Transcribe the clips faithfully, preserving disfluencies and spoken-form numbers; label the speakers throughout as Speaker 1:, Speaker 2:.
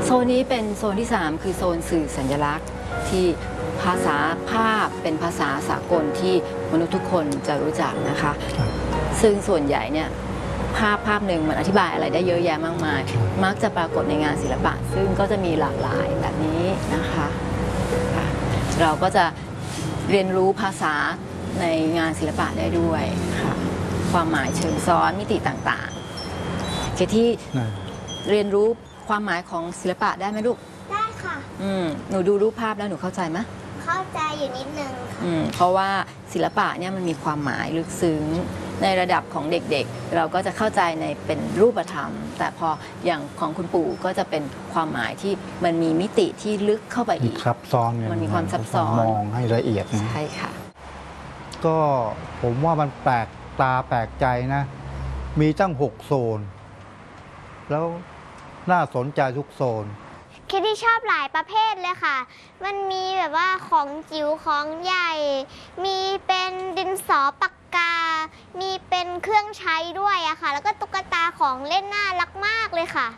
Speaker 1: โซนนี้เป็นโซนที่สามคือโซนสื่อสัญลักษณ์ที่ภาษาภาพเป็นภาษาสากลที่มนุษย์ทุกคนจะรู้จักนะคะซึ่งส่วนใหญ่เนี่ยภาพภาพหนึ่งมันอธิบายอะไรได้เยอะแยะมากมายมักจะปรากฏในงานศิลปะซึ่งก็จะมีหลากหลายแบบนี้นะคะเราก็จะเรียนรู้ภาษาในงานศิลปะได้ด้วยค่ะความหมายเชิงซ้อนมิติต่างๆเคที่เรียนรู้ความหมายของศิลปะได้ไหมลูก
Speaker 2: ได้ค่ะ
Speaker 1: อืมหนูดูรูปภาพแล้วหนูเข้าใจไหม
Speaker 2: เข้าใจอยู่นิดนึงค่ะ
Speaker 1: อืมเพราะว่าศิลปะเนี่ยมันมีความหมายลึกซึ้งในระดับของเด็กๆเราก็จะเข้าใจในเป็นรูปธรรมแต่พออย่างของคุณปู่ก็จะเป็นความหมายที่มันมีมิติที่ลึกเข้าไปอีก
Speaker 3: ซับซ้อน
Speaker 1: มันมีความซับซ้อน
Speaker 3: มองให้ละเอียดนะ
Speaker 1: ใช่ค่ะ
Speaker 3: ก็ผมว่ามันแปลกตาแปลกใจนะมีตั้งหกโซนแล้วน่าสนใจทุกโซน
Speaker 2: คิดที่ชอบหลายประเภทเลยค่ะมันมีแบบว่าของจิ๋วของใหญ่มีเป็นดินสอปากกามีเป็นเครื่องใช้ด้วยอะค่ะแล้วก็ตุ๊กตาของเล่นน่ารักมากเลยค่ะ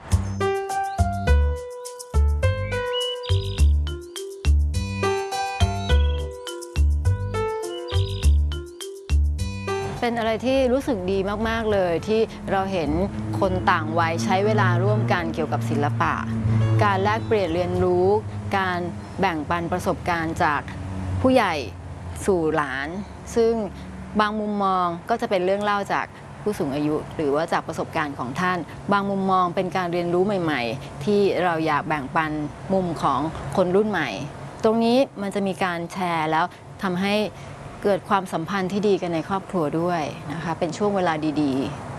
Speaker 1: เป็นอะไรที่รู้สึกดีมากๆเลยที่เราเห็นคนต่างวัยใช้เวลาร่วมกันเกี่ยวกับศิลปะการแลกเปลี่ยนเรียนรู้การแบ่งปันประสบการณ์จากผู้ใหญ่สู่หลานซึ่งบางมุมมองก็จะเป็นเรื่องเล่าจากผู้สูงอายุหรือว่าจากประสบการณ์ของท่านบางมุมมองเป็นการเรียนรู้ใหม่ๆที่เราอยากแบ่งปันมุมของคนรุ่นใหม่ตรงนี้มันจะมีการแชร์แล้วทำให้เกิดความสัมพันธ์ที่ดีกันในครอบครัวด้วยนะคะเป็นช่วงเวลาดีๆ